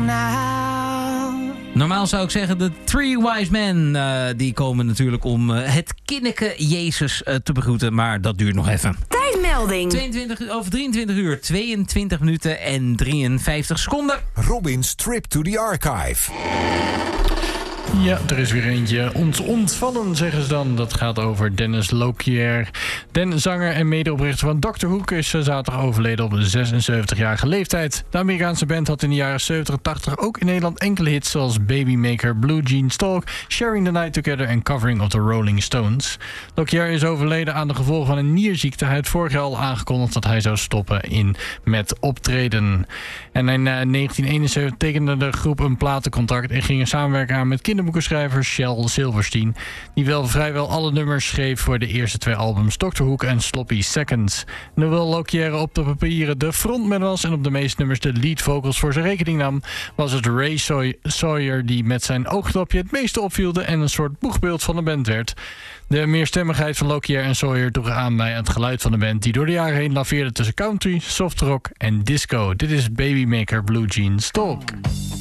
now. Normaal zou ik zeggen de Three Wise Men. Die komen natuurlijk om het kinneke Jezus te begroeten. Maar dat duurt nog even. Tijdmelding. 23 uur, 22 minuten en 53 seconden. Robin's Trip to the Archive. Ja, er is weer eentje ons ontvallen, zeggen ze dan. Dat gaat over Dennis Lokier. Den zanger en medeoprichter van Dr. Hook is zaterdag overleden op de 76-jarige leeftijd. De Amerikaanse band had in de jaren 70 en 80 ook in Nederland enkele hits zoals Babymaker, Blue Jeans Talk, Sharing the Night Together en Covering of the Rolling Stones. Lokier is overleden aan de gevolgen van een nierziekte. Hij had vorig jaar al aangekondigd dat hij zou stoppen met optreden. En in 1971 tekende de groep een platencontract en ging samenwerken aan met kinderboekenschrijver Shel Silverstein, die vrijwel alle nummers schreef voor de eerste 2 albums Dr. Hook en Sloppy Seconds. En hoewel Lokier op de papieren de frontman was en op de meeste nummers de lead vocals voor zijn rekening nam, was het Ray Sawyer die met zijn oogdopje het meeste opvielde en een soort boegbeeld van de band werd. De meerstemmigheid van Lokier en Sawyer droeg aan bij het geluid van de band die door de jaren heen laveerde tussen country, soft rock en disco. Dit is Babymaker Blue Jeans Talk.